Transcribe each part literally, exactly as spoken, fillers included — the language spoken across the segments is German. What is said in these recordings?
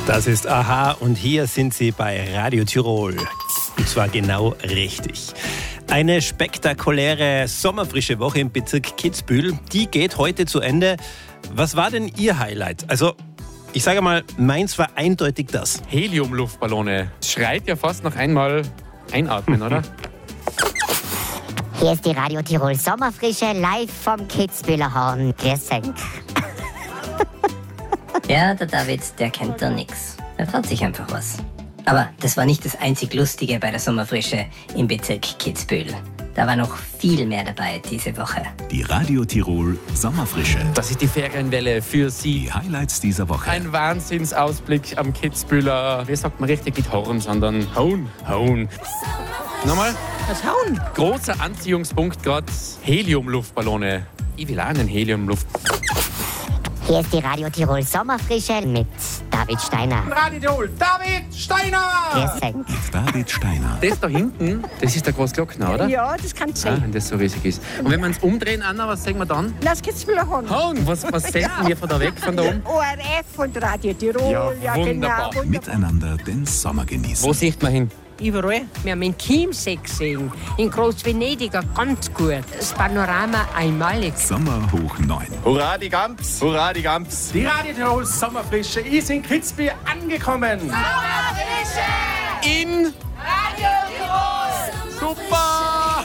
Das ist Aha und hier sind Sie bei Radio Tirol. Und zwar genau richtig. Eine spektakuläre sommerfrische Woche im Bezirk Kitzbühel, die geht heute zu Ende. Was war denn Ihr Highlight? Also, ich sage mal, meins war eindeutig das. Heliumluftballone. Schreit ja fast noch einmal einatmen, oder? Hier ist die Radio Tirol Sommerfrische live vom Kitzbüheler Horn. Grüß euch. Ja, der David, der kennt da nix. Er traut sich einfach was. Aber das war nicht das einzig Lustige bei der Sommerfrische im Bezirk Kitzbühel. Da war noch viel mehr dabei diese Woche. Die Radio Tirol Sommerfrische. Das ist die Ferienwelle für Sie. Die Highlights dieser Woche. Ein Wahnsinnsausblick am Kitzbüheler, wie sagt man richtig, nicht Horn, sondern Hauen. Hauen. Nochmal? Das Hauen. Großer Anziehungspunkt gerade Heliumluftballone. Ich will auch einen Heliumluft. Hier ist die Radio Tirol Sommerfrische mit David Steiner. Radio Tirol, David Steiner! Grüß euch. Mit David Steiner. Das da hinten, das ist der Großglockner, oder? Ja, das kann Ah, sein. wenn das so riesig ist. Und wenn wir uns umdrehen, Anna, was sehen wir dann? Das Kitzbüheler Horn. Hauen! Was, was senden wir von da weg, von da oben? O R F und Radio Tirol. Ja, wunderbar. Genau, Miteinander den Sommer genießen. Wo sieht man hin? Überall. Wir haben in Chiemsee gesehen, in Groß-Venedig ganz gut. Das Panorama einmalig. Sommer hoch neun. Hurra die Gamps, hurra die Gamps. Die Radio Tirol Sommerfrische ist in Kitzbühel angekommen. Sommerfrische! In Radio Tirol! Super!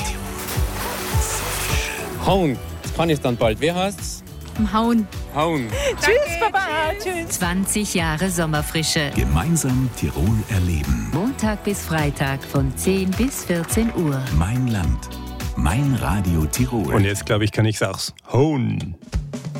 Hauen. Das kann ich dann bald. Wer heißt's? Hauen. Hauen. Tschüss, Baba. Tschüss. zwanzig Jahre Sommerfrische. Gemeinsam Tirol erleben. Montag bis Freitag von zehn bis vierzehn Uhr. Mein Land. Mein Radio Tirol. Und jetzt, glaube ich, kann ich es auch. Hohn.